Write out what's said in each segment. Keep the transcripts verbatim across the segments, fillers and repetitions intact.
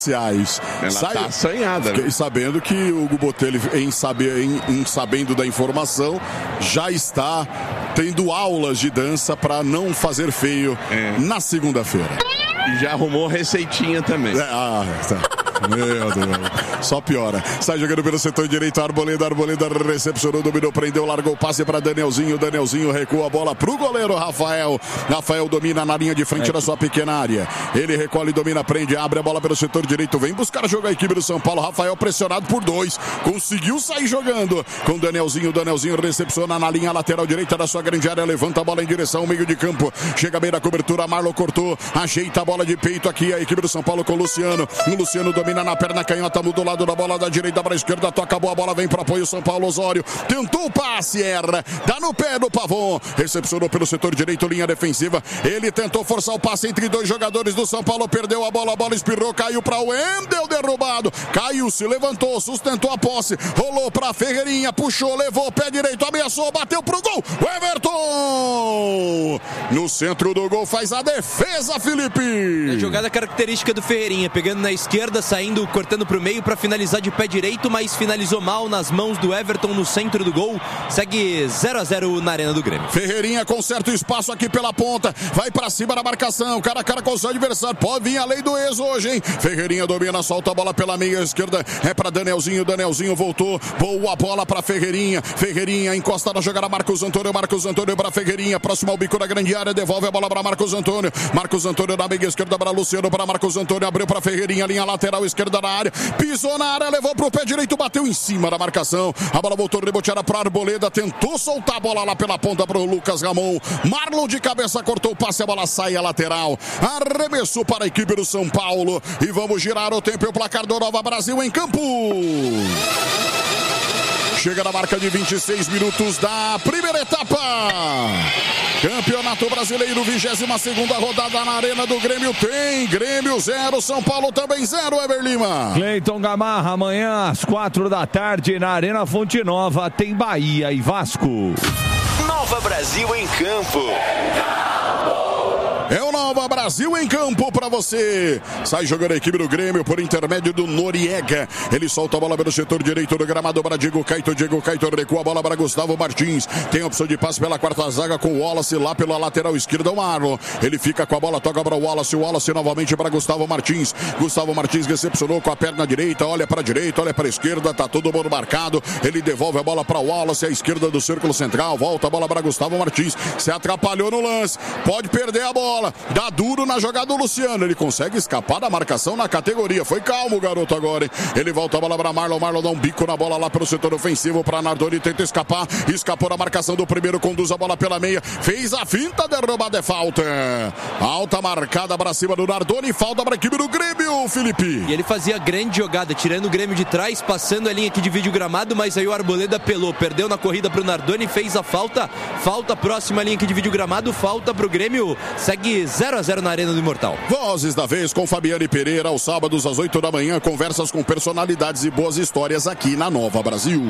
Ela Sai... tá assanhada, né? Sabendo que o Hugo Botelho, em, saber, em, em sabendo da informação, já está tendo aulas de dança para não fazer feio é. na segunda-feira. E já arrumou receitinha também. É, ah, tá. Meu Deus, só piora. Sai jogando pelo setor direito, Arboleda, Arboleda recepcionou, dominou, prendeu, largou o passe para Danielzinho, Danielzinho recua a bola pro goleiro Rafael. Rafael domina na linha de frente é. da sua pequena área. Ele recolhe, domina, prende, abre a bola pelo setor direito, vem buscar jogo a equipe do São Paulo. Rafael pressionado por dois, conseguiu sair jogando com Danielzinho, Danielzinho recepciona na linha lateral direita da sua grande área, levanta a bola em direção ao meio de campo, chega bem na cobertura, Marlon cortou, ajeita a bola de peito aqui a equipe do São Paulo com o Luciano. O Luciano domina na perna canhota, muda do lado da bola da direita para a esquerda, toca a boa bola, vem para apoio São Paulo. Osório tentou o passe, erra, dá no pé do Pavon, recepcionou pelo setor direito, linha defensiva, ele tentou forçar o passe entre dois jogadores do São Paulo, perdeu a bola, a bola espirrou, caiu para o Wendel, derrubado, caiu, se levantou, sustentou a posse, rolou para Ferreirinha, puxou, levou, pé direito, ameaçou, bateu pro gol, o Everton no centro do gol, faz a defesa, Felipe. É jogada característica do Ferreirinha, pegando na esquerda, saindo, cortando pro meio para finalizar de pé direito, mas finalizou mal nas mãos do Everton no centro do gol. Segue zero a zero na Arena do Grêmio. Ferreirinha conserta o espaço aqui pela ponta, vai para cima da marcação, cara a cara com o seu adversário, pode vir a lei do ex hoje, hein? Ferreirinha domina, solta a bola pela meia esquerda, é para Danielzinho, Danielzinho voltou, boa bola para Ferreirinha, Ferreirinha encosta na jogada, Marcos Antônio, Marcos Antônio para Ferreirinha, próximo ao bico da grande área, devolve a bola para Marcos Antônio, Marcos Antônio na meia esquerda para Luciano, para Marcos Antônio, abriu para Ferreirinha, linha lateral esquerda na área, pisou na área, levou pro pé direito, bateu em cima da marcação, a bola voltou reboteada para Arboleda, tentou soltar a bola lá pela ponta para o Lucas Ramon, Marlon de cabeça cortou o passe, a bola sai a lateral, arremessou para a equipe do São Paulo e vamos girar o tempo e o placar do Nova Brasil em campo. Chega na marca de vinte e seis minutos da primeira etapa. Campeonato Brasileiro, vigésima segunda rodada na Arena do Grêmio. Tem Grêmio zero, São Paulo também zero, Eber Lima. Cleiton Gamarra, amanhã às quatro da tarde na Arena Fonte Nova tem Bahia e Vasco. Nova Brasil em campo. É o Nova Brasil em campo para você. Sai jogando a equipe do Grêmio por intermédio do Noriega. Ele solta a bola pelo setor direito do gramado para Diego Caito. Diego Caito recua a bola para Gustavo Martins. Tem a opção de passe pela quarta zaga com o Wallace lá pela lateral esquerda. O Marlon. Ele fica com a bola, toca para o Wallace. O Wallace novamente para Gustavo Martins. Gustavo Martins recepcionou com a perna direita. Olha para a direita, olha para a esquerda. Tá todo mundo marcado. Ele devolve a bola para o Wallace, à esquerda do círculo central. Volta a bola para Gustavo Martins. Se atrapalhou no lance. Pode perder a bola. Dá duro na jogada do Luciano. Ele consegue escapar da marcação na categoria. Foi calmo o garoto agora, hein? Ele volta a bola para Marlon. Marlon dá um bico na bola lá pelo setor ofensivo para Nardoni. Tenta escapar. Escapou da marcação do primeiro. Conduz a bola pela meia. Fez a finta. Derrubada é falta. Alta marcada para cima do Nardoni. Falta para a equipe do Grêmio, Felipe. E ele fazia grande jogada, tirando o Grêmio de trás, passando a linha que divide o gramado, mas aí o Arboleda pelou. Perdeu na corrida para o Nardoni. Fez a falta. Falta próxima linha que divide o gramado. Falta para o Grêmio. Segue zero a zero na Arena do Imortal. Vozes da vez com Fabiane Pereira, aos sábados às oito da manhã, conversas com personalidades e boas histórias aqui na Nova Brasil.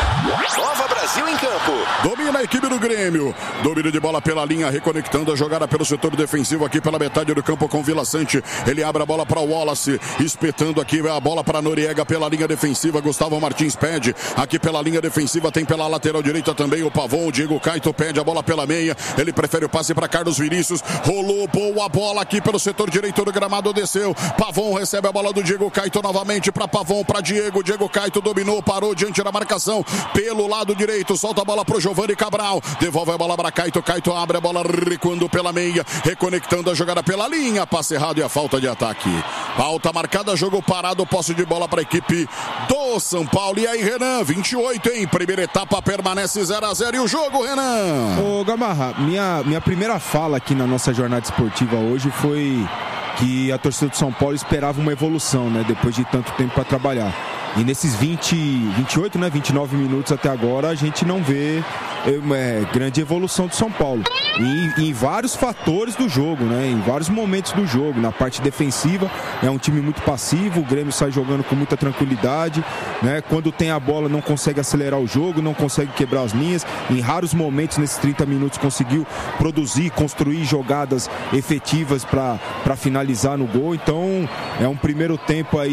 Nova Brasil em campo. Domina a equipe do Grêmio. Domínio de bola pela linha, reconectando a jogada pelo setor defensivo aqui pela metade do campo com Vila Sante. Ele abre a bola para o Wallace, espetando aqui a bola para Noriega pela linha defensiva. Gustavo Martins pede aqui pela linha defensiva, tem pela lateral direita também o Pavon. O Diego Caito pede a bola pela meia. Ele prefere o passe para Carlos Vinícius. Rolou boa bola aqui pelo setor direito do gramado, desceu. Pavon recebe a bola do Diego Caito novamente para Pavon, para Diego. Diego Caito dominou, parou diante da marcação pelo lado direito. Solta a bola para o Giovani Cabral. Devolve a bola para Caito. Caito abre a bola recuando pela meia, reconectando a jogada pela linha. Passe errado e a falta de ataque. Falta marcada, jogo parado, posse de bola para a equipe do São Paulo. E aí, Renan, vinte e oito, hein? Primeira etapa permanece zero a zero. E o jogo, Renan? Ô, Gamarra, minha, minha primeira fala aqui na nossa jornada esportiva hoje foi que a torcida do São Paulo esperava uma evolução, né? Depois de tanto tempo para trabalhar. E nesses vinte, vinte e oito, né? vinte e nove minutos até agora, a gente não vê é, grande evolução do São Paulo. E em vários fatores do jogo, né? Em vários momentos do jogo. Na parte defensiva, é um time muito passivo, o Grêmio sai jogando com muita tranquilidade, né? Quando tem a bola não consegue acelerar o jogo, não consegue quebrar as linhas. Em raros momentos, nesses trinta minutos, conseguiu produzir, construir jogadas efetivas para finalizar no gol. Então, é um primeiro tempo aí